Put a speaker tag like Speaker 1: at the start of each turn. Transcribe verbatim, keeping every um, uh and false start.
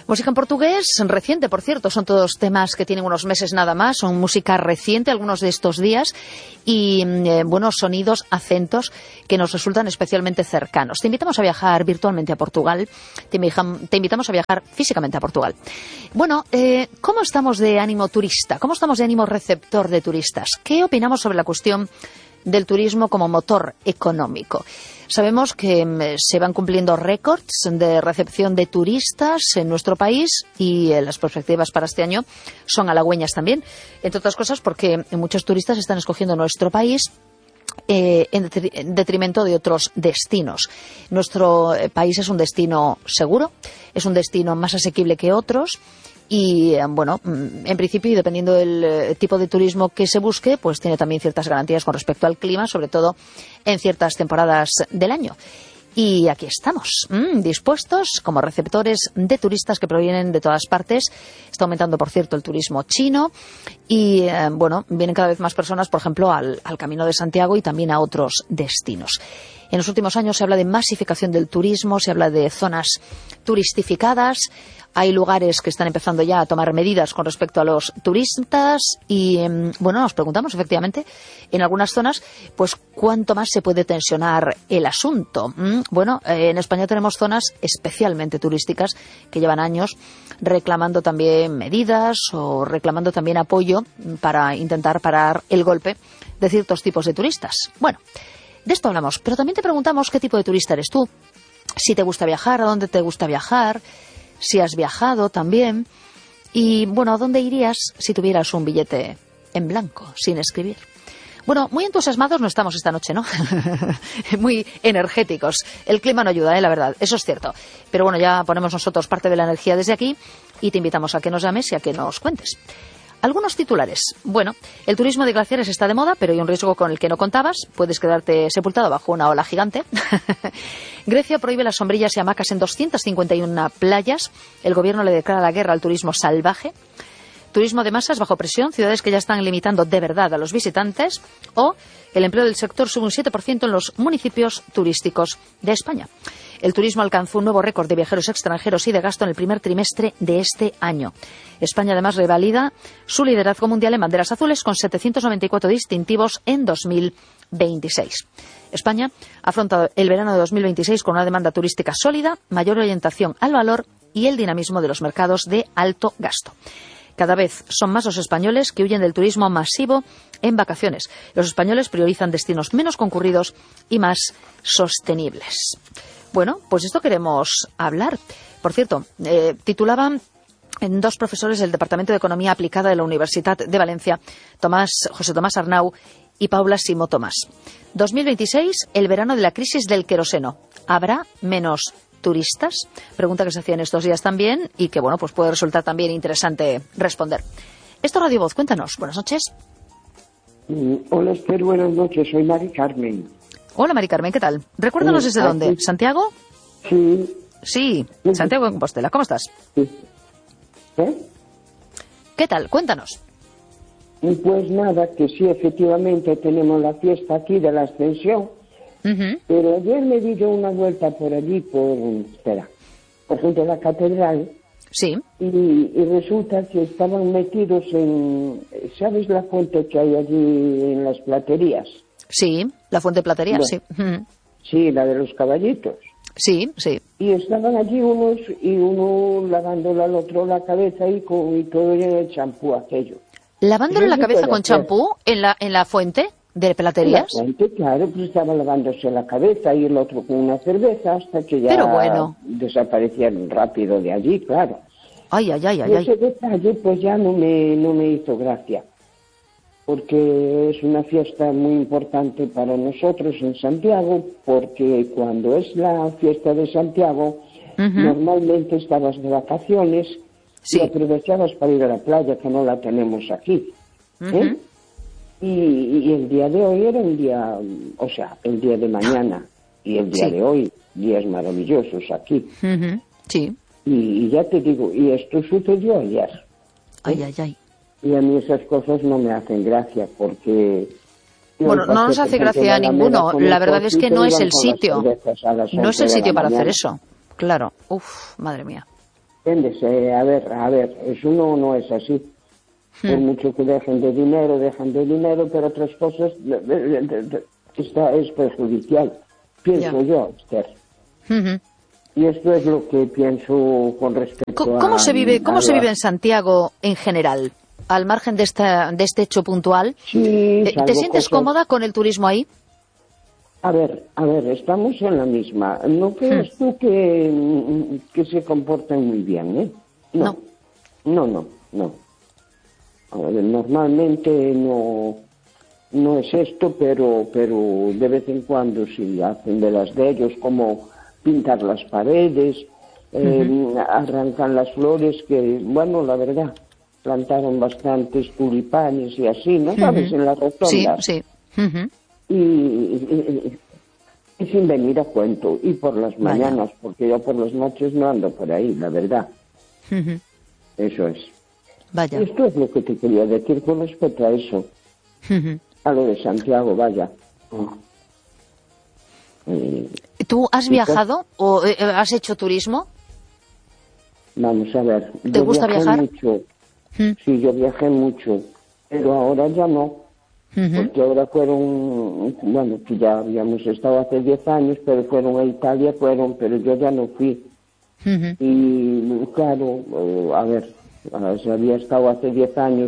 Speaker 1: Música en portugués, reciente, por cierto, son todos temas que tienen unos meses nada más, son música reciente, algunos de estos días, y eh, buenos sonidos, acentos que nos resultan especialmente cercanos. Te invitamos a viajar virtualmente a Portugal, te, te invitamos a viajar físicamente a Portugal. Bueno, eh, ¿cómo estamos de ánimo turista? ¿Cómo estamos de ánimo receptor de turistas? ¿Qué opinamos sobre la cuestión del turismo como motor económico? Sabemos que eh, se van cumpliendo récords de recepción de turistas en nuestro país y eh, las perspectivas para este año son halagüeñas también, entre otras cosas porque muchos turistas están escogiendo nuestro país Eh, en, detri en detrimento de otros destinos. Nuestro eh, país es un destino seguro, es un destino más asequible que otros y, eh, bueno, en principio, y dependiendo del eh, tipo de turismo que se busque, pues tiene también ciertas garantías con respecto al clima, sobre todo en ciertas temporadas del año. Y aquí estamos, mmm, dispuestos como receptores de turistas que provienen de todas partes. Está aumentando, por cierto, el turismo chino y, eh, bueno, vienen cada vez más personas, por ejemplo, al, al Camino de Santiago y también a otros destinos. En los últimos años se habla de masificación del turismo, se habla de zonas turistificadas. Hay lugares que están empezando ya a tomar medidas con respecto a los turistas y, bueno, nos preguntamos efectivamente en algunas zonas, pues cuánto más se puede tensionar el asunto. Bueno, eh, en España tenemos zonas especialmente turísticas que llevan años reclamando también medidas o reclamando también apoyo para intentar parar el golpe de ciertos tipos de turistas. Bueno, de esto hablamos, pero también te preguntamos qué tipo de turista eres tú, si te gusta viajar, a dónde te gusta viajar, si has viajado también y, bueno, ¿a dónde irías si tuvieras un billete en blanco, sin escribir? Bueno, muy entusiasmados no estamos esta noche, ¿no? Muy energéticos. El clima no ayuda, ¿eh? La verdad, eso es cierto. Pero bueno, ya ponemos nosotros parte de la energía desde aquí y te invitamos a que nos llames y a que nos cuentes. Algunos titulares. Bueno, el turismo de glaciares está de moda, pero hay un riesgo con el que no contabas. Puedes quedarte sepultado bajo una ola gigante. Grecia prohíbe las sombrillas y hamacas en doscientas cincuenta y una playas. El gobierno le declara la guerra al turismo salvaje. Turismo de masas bajo presión, ciudades que ya están limitando de verdad a los visitantes. O el empleo del sector sube un siete por ciento en los municipios turísticos de España. El turismo alcanzó un nuevo récord de viajeros extranjeros y de gasto en el primer trimestre de este año. España además revalida su liderazgo mundial en banderas azules con setecientos noventa y cuatro distintivos en dos mil veintiséis. España ha afrontado el verano de dos mil veintiséis con una demanda turística sólida, mayor orientación al valor y el dinamismo de los mercados de alto gasto. Cada vez son más los españoles que huyen del turismo masivo en vacaciones. Los españoles priorizan destinos menos concurridos y más sostenibles. Bueno, pues esto queremos hablar. Por cierto, eh, titulaban en dos profesores del Departamento de Economía Aplicada de la Universidad de Valencia, Tomás, José Tomás Arnau y Paula Simó Tomás. dos mil veintiséis, el verano de la crisis del queroseno. ¿Habrá menos turistas? Pregunta que se hacía en estos días también y que, bueno, pues puede resultar también interesante responder. Esto Radio Voz, cuéntanos. Buenas noches.
Speaker 2: Hola, Esther, buenas noches. Soy Mari Carmen.
Speaker 1: Hola, Mari Carmen, ¿qué tal? Recuérdanos
Speaker 2: Sí,
Speaker 1: desde
Speaker 2: aquí.
Speaker 1: dónde. ¿Santiago?
Speaker 2: Sí.
Speaker 1: Sí, Santiago de Compostela. ¿Cómo estás?
Speaker 2: Sí. ¿Eh?
Speaker 1: ¿Qué tal? Cuéntanos.
Speaker 2: Pues nada, que sí, efectivamente tenemos la fiesta aquí de la Ascensión,
Speaker 1: Uh-huh.
Speaker 2: pero ayer me di yo una vuelta por allí, por, espera, por junto a la catedral,
Speaker 1: Sí.
Speaker 2: y, y resulta que estaban metidos en, ¿sabes la fuente que hay allí en las platerías?
Speaker 1: Sí, la fuente de platería,
Speaker 2: Bueno.
Speaker 1: sí. Ujú.
Speaker 2: Sí, la de los caballitos.
Speaker 1: Sí, sí.
Speaker 2: Y estaban allí unos, y uno lavándole al otro la cabeza y, con, y todo lleno de champú aquello.
Speaker 1: ¿Lavándole
Speaker 2: Sí,
Speaker 1: la
Speaker 2: sí
Speaker 1: cabeza
Speaker 2: puede
Speaker 1: con
Speaker 2: ser.
Speaker 1: champú en la, en la fuente de
Speaker 2: La
Speaker 1: platerías?
Speaker 2: fuente, claro, pues estaba lavándose la cabeza y el otro con una cerveza hasta que ya
Speaker 1: Pero bueno.
Speaker 2: desaparecieron rápido de allí, claro.
Speaker 1: Ay, ay, ay, ay,
Speaker 2: Y
Speaker 1: ay.
Speaker 2: ese detalle pues ya no me, no me hizo gracia, porque es una fiesta muy importante para nosotros en Santiago, porque cuando es la fiesta de Santiago,
Speaker 1: Ujú.
Speaker 2: normalmente estabas de vacaciones
Speaker 1: Sí.
Speaker 2: y aprovechabas para ir a la playa, que no la tenemos aquí. ¿eh?
Speaker 1: Ujú.
Speaker 2: Y, y el día de hoy era un día, o sea, el día de mañana y el día
Speaker 1: Sí.
Speaker 2: de hoy, días maravillosos aquí.
Speaker 1: Ujú. Sí.
Speaker 2: Y, y ya te digo, y esto sucedió ayer.
Speaker 1: Ay, ay, ay.
Speaker 2: Y a mí esas cosas no me hacen gracia porque...
Speaker 1: Bueno, no nos hace gracia a ninguno. La verdad es que no es el sitio. No es el sitio para hacer eso. Claro. Uf, madre mía.
Speaker 2: Entiéndese, a ver, a ver, eso no, no es así. Hmm. Por mucho que dejen de dinero, dejan de dinero, pero otras cosas de, de, de, de, está, es perjudicial, pienso yeah. yo, Esther. Uh-huh. Y esto es lo que pienso con respecto
Speaker 1: ¿Cómo, cómo
Speaker 2: a...
Speaker 1: Se vive, ¿Cómo
Speaker 2: a
Speaker 1: se
Speaker 2: la...
Speaker 1: vive en Santiago en general, al margen de, esta, de este hecho puntual?
Speaker 2: Sí,
Speaker 1: ¿Te sientes
Speaker 2: cosas...
Speaker 1: cómoda con el turismo ahí?
Speaker 2: A ver, a ver, estamos en la misma. ¿No crees hmm. tú que, que se comportan muy bien, eh? No. No, no, no. no. Ver, normalmente no, no es esto, pero, pero de vez en cuando sí hacen de las de ellos, como pintar las paredes, eh, uh-huh. arrancan las flores que, bueno, la verdad, plantaron bastantes tulipanes y así, ¿no sabes? Uh-huh. En la rotonda.
Speaker 1: Sí, sí. Uh-huh.
Speaker 2: Y, y, y, y sin venir a cuento, y por las mañanas, Vaya. Porque yo por las noches no ando por ahí, la verdad. Uh-huh. Eso es.
Speaker 1: Vaya.
Speaker 2: Esto es lo que te quería decir con respecto a eso. Uh-huh. A lo de Santiago, vaya. Uh.
Speaker 1: Eh, ¿Tú has viajado o eh, has hecho turismo?
Speaker 2: Vamos a ver.
Speaker 1: ¿Te gusta viajar?
Speaker 2: Mucho. Uh-huh. Sí, yo viajé mucho, pero ahora ya no. Uh-huh. Porque ahora fueron, bueno, que ya habíamos estado hace diez años, pero fueron a Italia, fueron, pero yo ya no fui. Uh-huh. Y claro, a ver, había estado hace diez años